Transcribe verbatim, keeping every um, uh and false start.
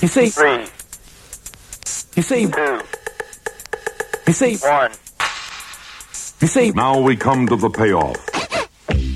You see, three, you see, two, you see, one. you see. Now we come to the payoff.